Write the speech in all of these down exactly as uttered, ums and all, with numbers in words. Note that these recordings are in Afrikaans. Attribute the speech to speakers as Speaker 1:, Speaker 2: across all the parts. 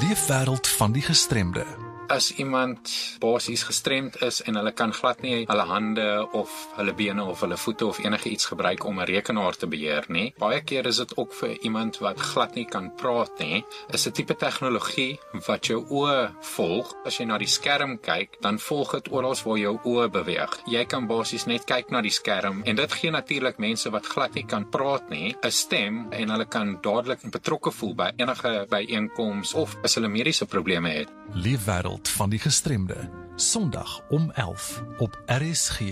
Speaker 1: leefwêreld van die gestremde.
Speaker 2: As iemand basies gestremd is en hulle kan glad nie hulle hande of hulle bene of hulle voete of enige iets gebruik om 'n rekenaar te beheer nie, baie keer is dit ook vir iemand wat glad nie kan praat nie, is 'n tipe tegnologie wat jou oë volg. As jy na die skerm kyk, dan volg dit oral waar jou oë beweeg. Jy kan basies net kyk na die skerm en dit gee natuurlik mense wat glad nie kan praat nie 'n stem en hulle kan dadelik betrokke voel by enige byeenkoms of as hulle mediese probleme het.
Speaker 1: Leefwêreld van die gestremde, Sondag om elf op R S G.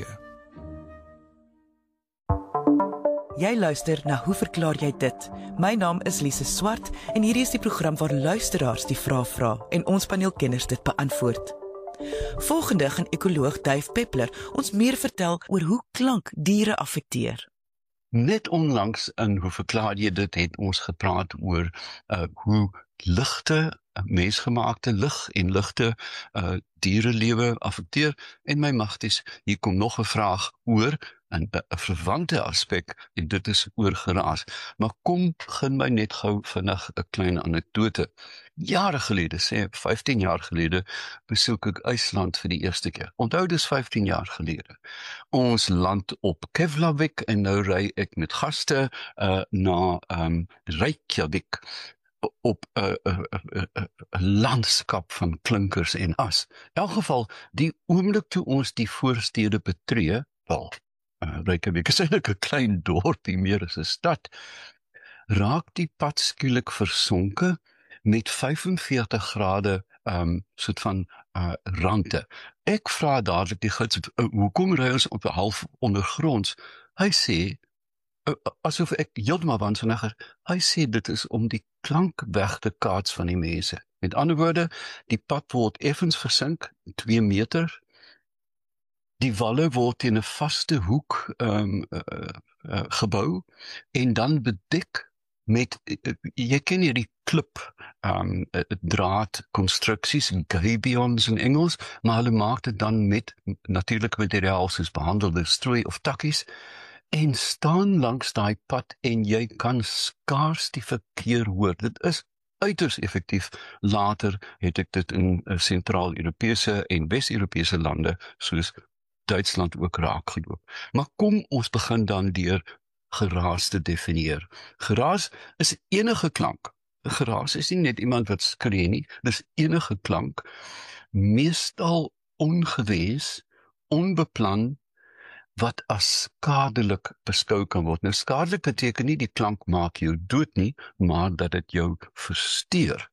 Speaker 3: Jy luister na Hoe verklaar jy dit? My naam is Lise Swart en hierdie is die program waar luisteraars die vrae vra en ons paneelkenners dit beantwoord. Volgende gaan ekoloog Dave Peppler ons meer vertel oor hoe klank diere affekteer.
Speaker 4: Net onlangs in Hoe verklaar jy dit het ons gepraat oor uh, hoe ligte, mensgemaakte lig en ligte uh, dierelewe affekteer en my magties, hier kom nog 'n vraag oor 'n verwante aspek en dit is oor geraas. Maar kom begin my net gou vinnig 'n klein anekdote. Jare gelede, sê vyftien jaar gelede, besoek ek IJsland vir die eerste keer. Onthou dis vyftien jaar gelede. Ons land op Keflavik en nou ry ek met gaste uh, na um, Reykjavik op 'n uh, uh, uh, uh, landskap van klinkers en as. In elk geval, die oomblik toe ons die voorstede betree, wel, uh, Reykjavik is eintlik 'n klein dorpie, meer as 'n stad, raak die pad skielik versonke met vyfenveertig grade um, soort van uh, rande. Ek vra dadelik die gids, uh, hoekom ry ons op 'n half ondergronds? Hy sê, uh, asof ek heeltemal waansinniger, hy sê dit is om die klank weg te kaats van die mense. Met ander woorde, die pad word effens versink, twee meter, die walle word in 'n vaste hoek um, uh, uh, gebou en dan bedek met, uh, jy ken hier die klip, um, uh, draad, konstruksies, gabions in Engels, maar hulle maak dit dan met natuurlike materiaal soos behandelde strooi of takkies, en staan langs daai pad en jy kan skaars die verkeer hoor. Dit is uiters effektief. Later het ek dit in sentraal-Europese en Wes-Europese lande soos Duitsland ook raak geloop. Maar kom ons begin dan deur geraas te definieer. Geraas is enige klank. Geraas is nie net iemand wat skree nie, dis enige klank, meestal ongewees, onbeplan, wat as skadelik beskou kan word. Nou skadelik beteken nie die klank maak jou dood nie, maar dat dit jou versteur.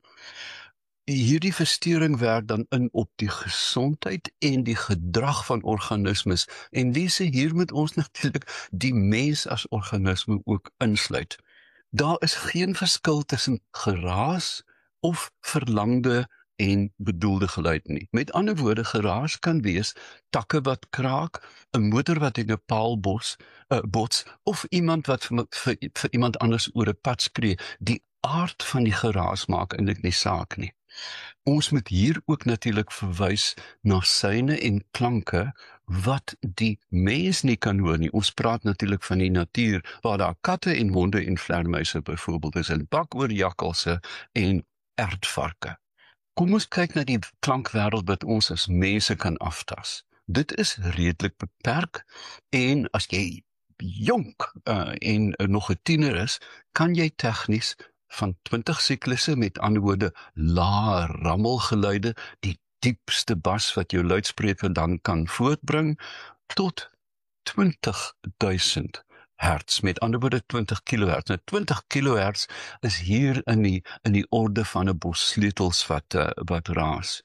Speaker 4: Hierdie versteuring werk dan in op die gesondheid en die gedrag van organismes. En Lise, hier moet ons natuurlik die mens as organisme ook insluit. Daar is geen verskil tussen geraas of verlangde en bedoelde geluid nie. Met ander woorde, geraas kan wees takke wat kraak, 'n motor wat in 'n paal bos, uh, bots, of iemand wat vir, vir, vir iemand anders oor 'n pad skree. Die aard van die geraas maak eintlik nie saak nie. Ons moet hier ook natuurlik verwys na syne en klanke wat die mens nie kan hoor nie. Ons praat natuurlik van die natuur, waar daar katte en honde en vleermuise byvoorbeeld is, en bakoorjakkalse en ertvarke. Kom ons kyk na die klankwêreld wat ons as mense kan aftas. Dit is redelik beperk en as jy jonk uh, en uh, nog 'n tiener is, kan jy tegnies van twintig siklusse, met ander woorde lae rammelgeluide, die diepste bas wat jou luidspreker dan kan voortbring, tot twintig duisend hertz, met ander woorde twintig kilohertz. Nou twintig kilohertz is hier in die, in die orde van 'n bos sleutels wat, uh, wat raas.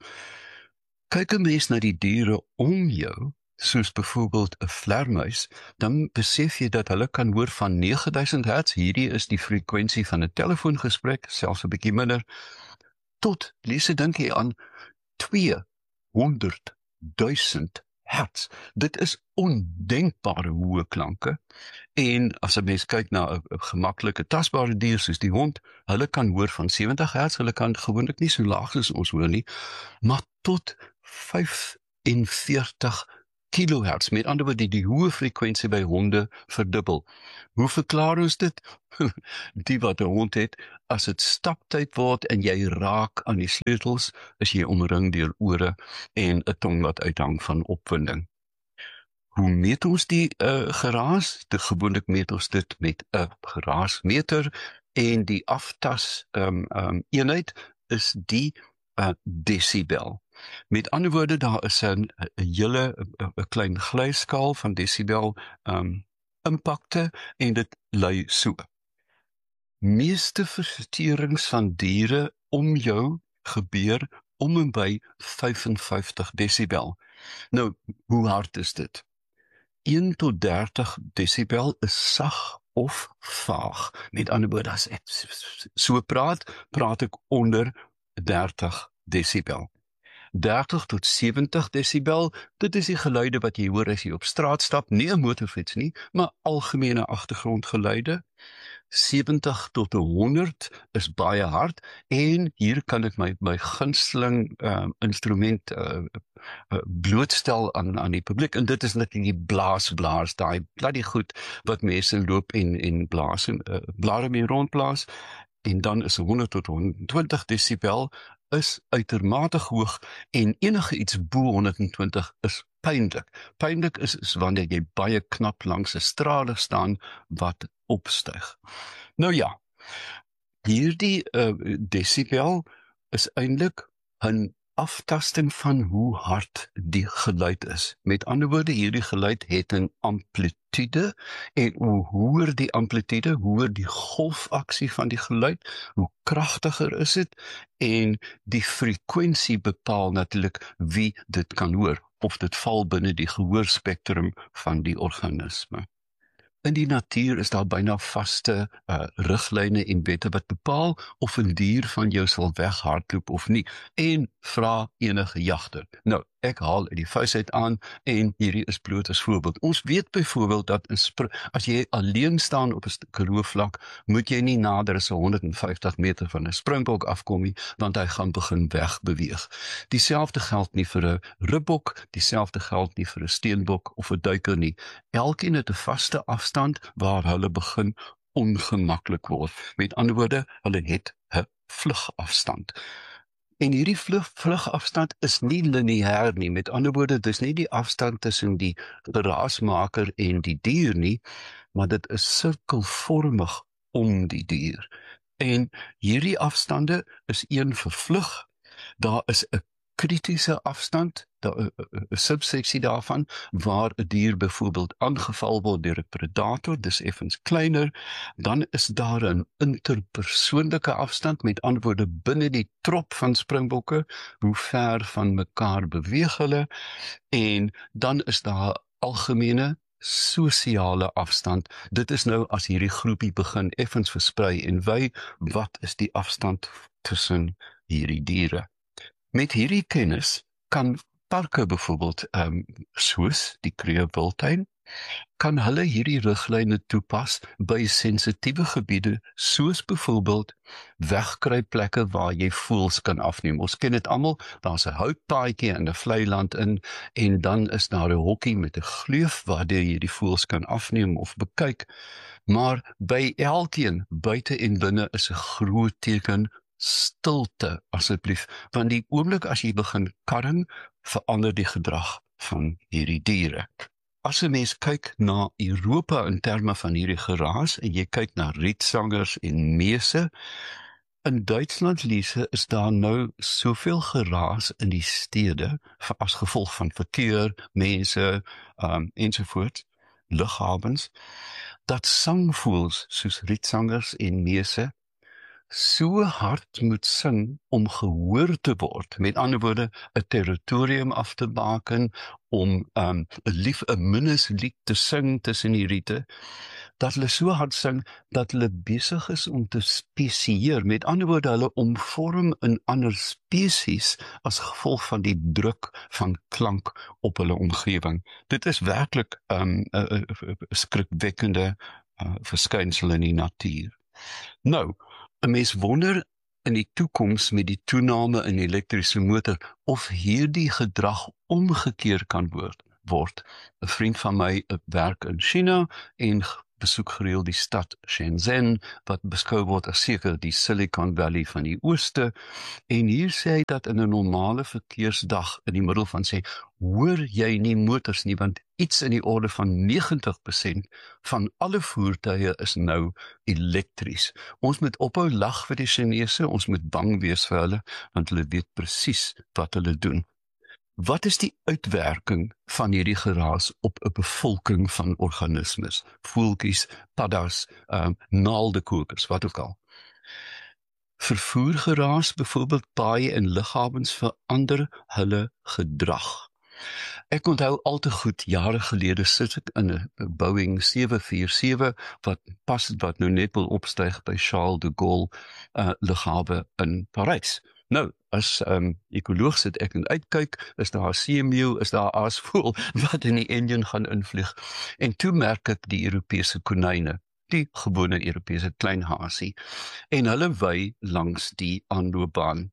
Speaker 4: Kyk 'n mens na die diere om jou, soos byvoorbeeld 'n vleermuis, dan besef jy dat hulle kan hoor van nege duisend hertz, hierdie is die frekwensie van 'n telefoongesprek, selfs 'n bietjie minder, tot, Lise, dink jy aan tweehonderd duisend hertz. Dit is ondenkbare hoë klanke, en as 'n mens kyk na 'n gemaklike tasbare dier soos die hond, hulle kan hoor van sewentig hertz, hulle kan gewoonlik nie so laag soos ons hoor nie, maar tot vyfenveertig kilohertz, met ander woorde die hoë frekwensie by honde verdubbel. Hoe verklaar ons dit? Die wat 'n hond het, as dit staptyd word en jy raak aan die sleutels, is jy omring deur ore en 'n tong wat uithang van opwinding. Hoe meet ons die uh, geraas? Dit gewoonlik meet ons dit met 'n geraasmeter en die aftas um, um, eenheid is die uh, decibel. Met ander woorde, daar is 'n hele 'n klein glyskaal van decibel um, impakte en dit lui so. Meeste versteurings van diere om jou gebeur om en by vyfenvyftig decibel. Nou, hoe hard is dit? een tot dertig decibel is sag of vaag. Met ander woorde, as ek so praat, praat ek onder dertig decibel. dertig tot sewentig decibel, dit is die geluide wat jy hoor as jy op straat stap, nie 'n motorfiets nie, maar algemene agtergrondgeluide. sewentig tot honderd is baie hard, en hier kan ek my, my gunsteling uh, instrument uh, uh, blootstel aan, aan die publiek, en dit is net die blaasblaas, daai bloody goed wat mense loop en, en blaas, en, uh, blare mee rondblaas, en dan is honderd tot honderdtwintig decibel, is uitermate hoog, en enige iets bo honderdtwintig is pynlik. Pynlik is, is wanneer jy baie knap langs 'n straat staan wat opstyg. Nou ja, hierdie uh, decibel is eintlik 'n aftasting van hoe hard die geluid is. Met ander woorde, hierdie geluid het 'n amplitude, en hoe hoër die amplitude, hoe hoër die golfaksie van die geluid, hoe kragtiger is dit, en die frekwensie bepaal natuurlik wie dit kan hoor, of dit val binne die gehoorspektrum van die organisme. In die natuur is daar byna vaste uh, riglyne en wette wat bepaal of 'n dier van jou sal weghardloop of nie, en vra enige jagter. Nou, ek haal uit die vuis uit aan, en hierdie is bloot as voorbeeld. Ons weet byvoorbeeld dat as jy alleen staan op 'n Karoo vlak, moet jy nie nader as honderdvyftig meter van 'n springbok afkom nie, want hy gaan begin wegbeweeg. Dieselfde geld nie vir 'n ribbok, dieselfde geld nie vir 'n steenbok of 'n duiker nie. Elkeen het 'n vaste afstand waar hulle begin ongemaklik word. Met ander woorde, hulle het 'n vlugafstand. En hierdie vlug, vlugafstand is nie lineêr nie. Met ander woorde, dis nie die afstand tussen die geraasmaker en die dier nie, maar dit is sirkelvormig om die dier. En hierdie afstande is een vir vlug. Daar is 'n kritiese afstand, 'n subseksie daarvan, waar 'n dier byvoorbeeld aangeval word deur 'n predator, dis effens kleiner. Dan is daar 'n interpersoonlike afstand, met ander woorde binne die trop van springbokke, hoe ver van mekaar beweeg hulle, en dan is daar algemene sosiale afstand. Dit is nou as hierdie groepie begin effens versprei en wy, wat is die afstand tussen hierdie diere? Met hierdie kennis kan parke byvoorbeeld, um, soos die Kruger Wildtuin, kan hulle hierdie riglyne toepas by sensitiewe gebiede, soos byvoorbeeld wegkruipplekke waar jy voëls kan afneem. Ons ken dit almal, daar's 'n houtpaadjie in 'n vlei land in, en dan is daar 'n hokkie met 'n gleuf waardeur jy die voëls kan afneem of bekyk. Maar by elkeen, buite en binne, is 'n groot teken stilte, asseblief, want die oomblik as jy begin karring, verander die gedrag van hierdie diere. As 'n mens kyk na Europa in terme van hierdie geraas, en jy kyk na rietsangers en meese, in Duitsland, Lise, is daar nou soveel geraas in die stede, as gevolg van verkeer, mense, um, ensovoorts, lughavens, dat sangvoëls, soos rietsangers en meese, so hard moet sing om gehoor te word. Met ander woorde, 'n territorium af te baken, om 'n um, lief 'n minneslied te sing tussen die riete, dat hulle so hard sing, dat hulle besig is om te spesieer. Met ander woorde, hulle omvorm 'n ander spesies as gevolg van die druk van klank op hulle omgewing. Dit is werklik 'n um, uh, uh, skrikwekkende uh, verskynsel in die natuur. Nou, 'n mens wonder in die toekoms met die toename in elektriese motor of hierdie gedrag omgekeer kan word. word. 'n Vriend van my werk in China en besoek gereeld die stad Shenzhen, wat beskou word as seker die Silicon Valley van die ooste, en hier sê hy dat in 'n normale verkeersdag in die middel van sê, hoor jy nie motors nie, want iets in die orde van negentig persent van alle voertuie is nou elektries. Ons moet ophou lag vir die Chinese, ons moet bang wees vir hulle, want hulle weet presies wat hulle doen. Wat is die uitwerking van hierdie geraas op 'n bevolking van organismes, voeltjies, paddas, um, naaldekokers, wat ook al? Vervoergeraas, byvoorbeeld paaie en lughawens, verander hulle gedrag. Ek onthou al te goed, jare gelede sit ek in 'n Boeing sewe vier sewe, wat pas wat nou net wil opstyg by Charles de Gaulle uh, lughawe in Parys. Nou, as um, ekoloog sit ek en uitkyk, is daar 'n seemeeu, is daar 'n aasvoël wat in die engine gaan invlieg, en toe merk ek die Europese konyne, die gewone Europese kleinhasie, en hulle wy langs die aanloopbaan.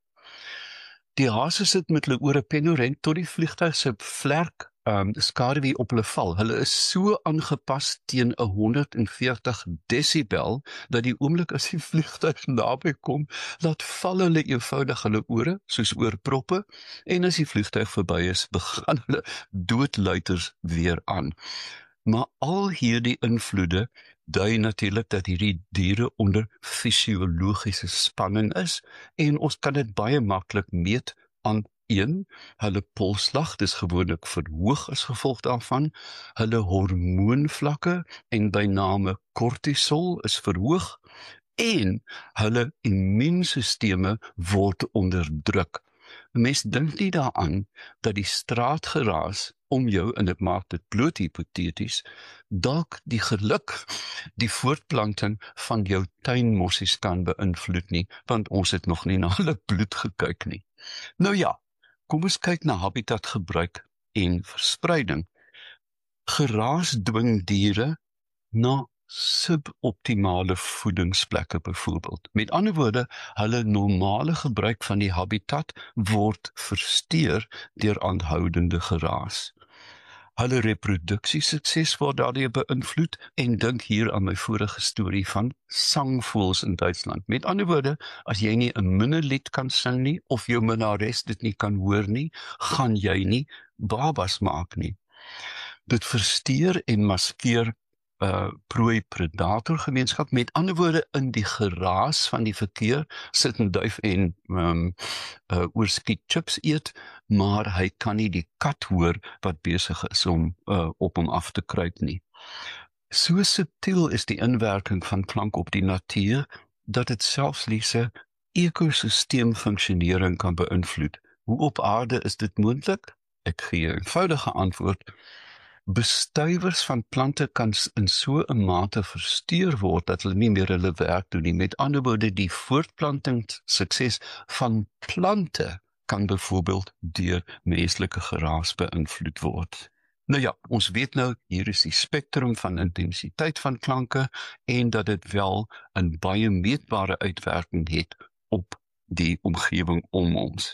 Speaker 4: Die hase sit met hulle ore penorent tot die vliegtuig se vlerk um, skaduwee op hulle val. Hulle is so aangepas teen honderd en veertig desibel, dat die oomblik as die vliegtuig naby kom, laat val hulle eenvoudig hulle ore, soos oorproppe, en as die vliegtuig verby is, begin hulle doodluiters weer aan. Maar al hierdie invloede dui natuurlik dat hierdie diere onder fisiologiese spanning is, en ons kan dit baie maklik meet aan een, hulle polsslag, dis gewoonlik verhoog as gevolg daarvan, hulle hormoonvlakke, en by name kortisol is verhoog, en hulle immuunstelsels word onderdruk. Mens dink nie daaraan dat die straatgeraas om jou, en dit maak dit bloot hipoteties, dalk die geluk, die voortplanting van jou tuinmossies kan beïnvloed nie, want ons het nog nie na hulle bloed gekyk nie. Nou ja, kom ons kyk na habitatgebruik en verspreiding. Geraas dwing diere na suboptimale voedingsplekke byvoorbeeld. Met ander woorde, hulle normale gebruik van die habitat word versteur deur aanhoudende geraas. Hulle reproduksiesukses word daardeur beïnvloed, en dink hier aan my vorige storie van sangvoëls in Duitsland. Met ander woorde, as jy nie 'n minnelied kan sing nie, of jou minnares dit nie kan hoor nie, gaan jy nie babas maak nie. Dit versteur en maskeer Uh, prooi-predator gemeenskap, met ander woorde, in die geraas van die verkeer sit 'n duif en um, uh, oorskiet chips eet, maar hy kan nie die kat hoor wat besig is om uh, op hom af te kruip nie. So subtiel is die inwerking van klank op die natuur, dat dit selfs Lise ekosisteemfunksionering kan beïnvloed. Hoe op aarde is dit moontlik? Ek gee 'n eenvoudige antwoord. Bestuivers van plante kan in so 'n mate versteur word dat hulle nie meer hulle werk doen nie. Met ander woorde, die voortplantingssukses van plante kan byvoorbeeld deur menslike geraas beïnvloed word. Nou ja, ons weet nou, hier is die spektrum van intensiteit van klanke, en dat dit wel 'n baie meetbare uitwerking het op die omgewing om ons.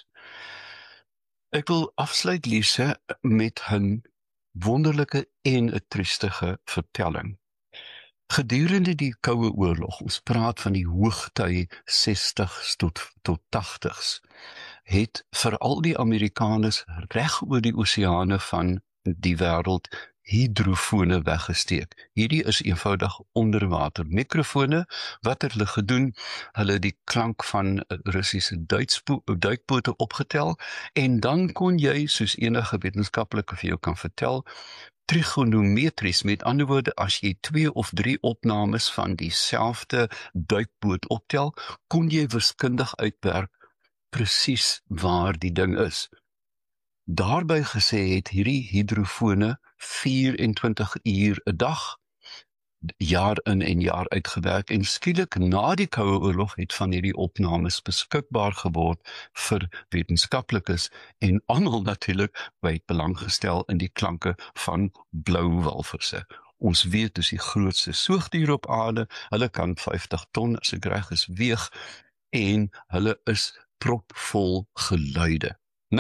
Speaker 4: Ek wil afsluit, Lise, met 'n wonderlike en 'n triestige vertelling. Gedurende die Koue Oorlog, ons praat van die hoogtye sestigs tot, tot tagtigs, het veral die Amerikaners reg oor die oseane van die wêreld hydrofone weggesteek. Hierdie is eenvoudig onderwater mikrofone. Wat het hulle gedoen? Hulle het die klank van Russiese duikbote opgetel, en dan kon jy, soos enige wetenskaplike vir jou kan vertel, trigonometries, met ander woorde, as jy twee of drie opnames van dieselfde duikboot optel, kon jy wiskundig uitwerk presies waar die ding is. Daarby gesê het hierdie hydrofone vyf-en-twintig uur 'n dag, jaar in en jaar uitgewerk, en skielik na die Koue Oorlog het van hierdie opnames beskikbaar geword vir wetenskaplikes, en almal natuurlik by belang gestel in die klanke van blou walvisse. Ons weet dis die grootste soogdier op aarde, hulle kan vyftig ton as ek reg is weeg, en hulle is propvol geluide. Nou,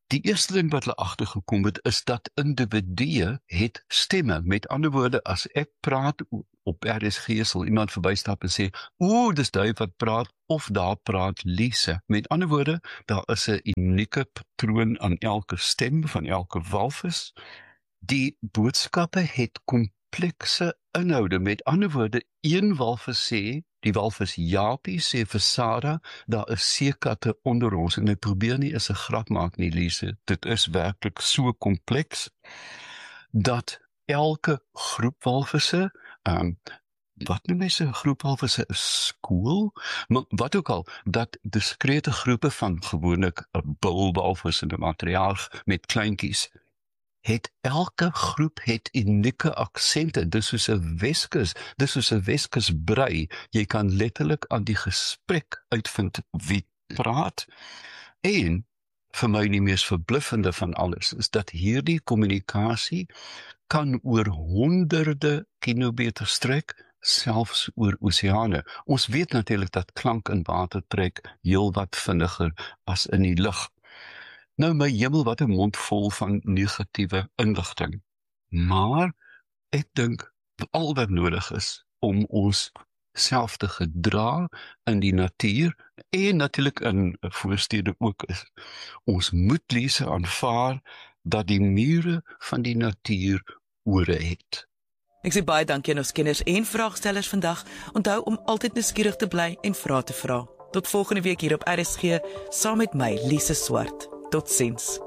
Speaker 4: Die eerste ding wat hulle agtergekom het, is dat individue het stemme. Met ander woorde, as ek praat op R S G, sal iemand verbystap en sê, oeh, dis jy wat praat, of daar praat Lise. Met ander woorde, daar is 'n unieke patroon aan elke stem van elke walvis. Die boodskappe het komplekse inhoude. Met ander woorde, een walvis sê, die walvis Japie sê vir Sarah, daar is seekatte onder ons, en ek probeer nie is 'n grap maak nie, Lise. Dit is werklik so kompleks, dat elke groep walvisse, um, wat noem mense 'n groep walvisse, 'n skool, maar wat ook al, dat diskrete groepe van gewoonlik 'n bulwalvis en 'n matriarg met kleintjies, het elke groep het unieke aksente. Dis soos 'n Weskus, dis soos 'n Weskus brei. Jy kan letterlik aan die gesprek uitvind wie praat. En vir my die mees verbluffende van alles is dat hierdie kommunikasie kan oor honderde kilometer strek, selfs oor oseane. Ons weet natuurlik dat klank in water trek heelwat vinniger as in die lug. Nou my hemel, wat 'n mond vol van negatiewe inligting. Maar ek dink al wat nodig is om ons self te gedra in die natuur en natuurlik in voorstede ook is. Ons moet Lise aanvaar dat die mure van die natuur ore het.
Speaker 3: Ek sê baie dankie aan ons kenners en vraagstellers vandag. Onthou om altyd nuuskierig te bly en vrae te vra. Tot volgende week hier op R S G saam met my Lise Swart. Tot ziens.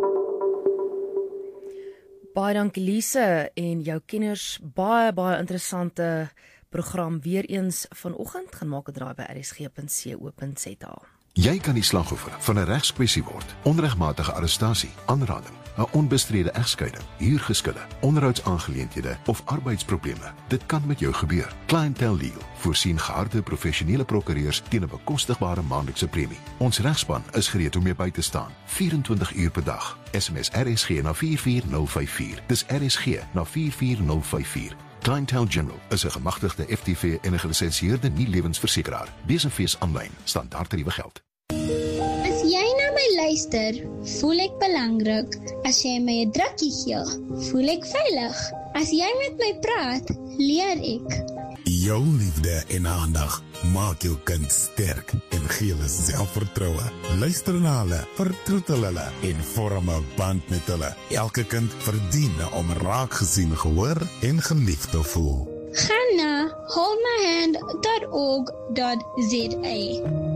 Speaker 5: Baie dankie Lise en jou kenners, baie baie interessante program weer eens vanoggend. Gaan maak 'n draai by r s g punt co punt z a.
Speaker 6: Jy kan die slagoffer van 'n regskwessie word. Onregmatige arrestasie, aanranding, 'n onbestrede egskeiding, huurgeskille, onderhoudsaangeleenthede of arbeidsprobleme. Dit kan met jou gebeur. Clientele Legal voorsien geharde professionele prokureurs teen 'n bekostigbare maandelikse premie. Ons regspan is gereed om jou by te staan, vyf en twintig uur per dag. S M S R S G na vier vier nul vyf vier. Dis R S G na vier vier nul vyf vier. Clientele General is 'n gemagtigde F T V en 'n gelisensieerde nie-lewensversekeraar. Wees en fees aanlyn, standaard tariewe geld.
Speaker 7: As jy na my luister, voel ek belangrik. As jy my 'n drukkie gee, voel ek veilig. As jy met my praat, leer ek.
Speaker 8: Jou liefde en aandag maak jou kind sterk en gee hulle selfvertroue. Luister na hulle, vertroetel hulle en vorm 'n band met hulle. Elke kind verdien om raak gesien, gehoor en geliefd te voel.
Speaker 7: Gaan na hold my hand dot org dot z a.